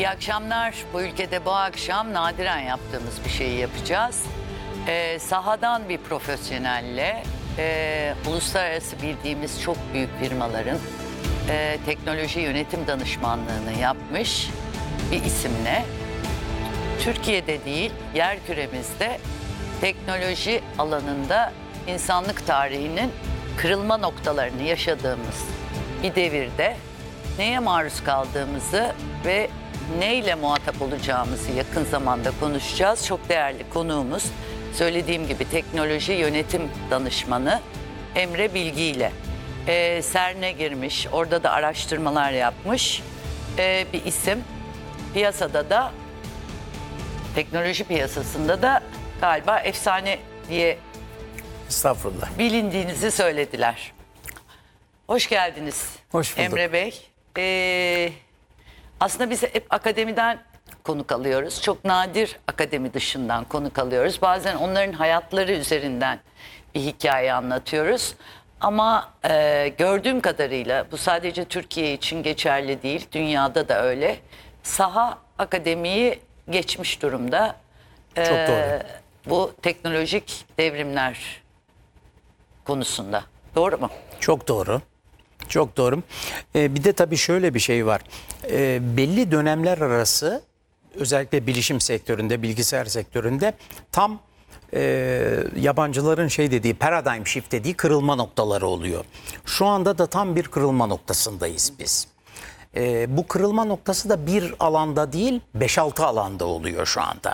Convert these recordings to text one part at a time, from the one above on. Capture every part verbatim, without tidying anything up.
İyi akşamlar. Bu ülkede bu akşam nadiren yaptığımız bir şeyi yapacağız. Ee, sahadan bir profesyonelle e, uluslararası bildiğimiz çok büyük firmaların e, teknoloji yönetim danışmanlığını yapmış bir isimle Türkiye'de değil yerküremizde teknoloji alanında insanlık tarihinin kırılma noktalarını yaşadığımız bir devirde neye maruz kaldığımızı ve neyle muhatap olacağımızı yakın zamanda konuşacağız. Çok değerli konuğumuz, söylediğim gibi teknoloji yönetim danışmanı Emre Bilgi ile e, CERN'e girmiş, orada da araştırmalar yapmış e, bir isim. Piyasada da, teknoloji piyasasında da galiba efsane diye Estağfurullah. bilindiğinizi söylediler. Hoş geldiniz. Hoş bulduk. Emre Bey. Ee, aslında biz hep akademiden konuk alıyoruz. Çok nadir akademi dışından konuk alıyoruz. Bazen onların hayatları üzerinden bir hikaye anlatıyoruz. Ama e, gördüğüm kadarıyla bu sadece Türkiye için geçerli değil. Dünyada da öyle. Saha akademiyi geçmiş durumda. Ee, Çok doğru. Bu teknolojik devrimler konusunda. Doğru mu? Çok doğru. Çok doğru. Ee, bir de tabii şöyle bir şey var. Ee, belli dönemler arası özellikle bilişim sektöründe, bilgisayar sektöründe tam e, yabancıların şey dediği, paradigm shift dediği kırılma noktaları oluyor. Şu anda da tam bir kırılma noktasındayız biz. Ee, bu kırılma noktası da bir alanda değil, beş altı alanda oluyor şu anda.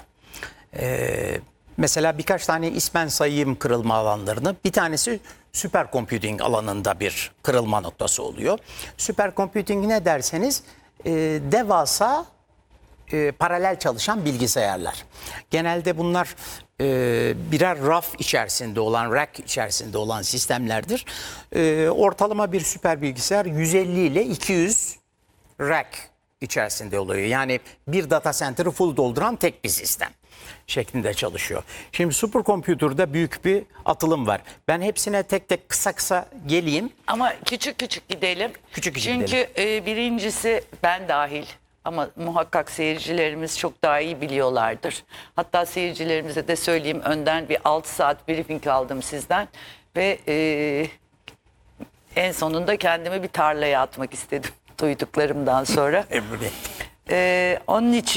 Ee, mesela birkaç tane ismen sayayım kırılma alanlarını. Bir tanesi süpercomputing alanında bir kırılma noktası oluyor. Süpercomputing ne derseniz e, devasa e, paralel çalışan bilgisayarlar. Genelde bunlar e, birer raf içerisinde olan, rack içerisinde olan sistemlerdir. E, ortalama bir süper bilgisayar yüz elli ile iki yüz rack içerisinde oluyor. Yani bir data center'ı full dolduran tek bir sistem şeklinde çalışıyor. Şimdi supercomputer'da büyük bir atılım var. Ben hepsine tek tek kısa kısa geleyim. Ama küçük küçük gidelim. Küçük küçük Çünkü gidelim. e, birincisi ben dahil ama muhakkak seyircilerimiz çok daha iyi biliyorlardır. Hatta seyircilerimize de söyleyeyim, önden bir altı saat briefing aldım sizden ve e, en sonunda kendimi bir tarlaya atmak istedim duyduklarımdan sonra. Emre. E, onun için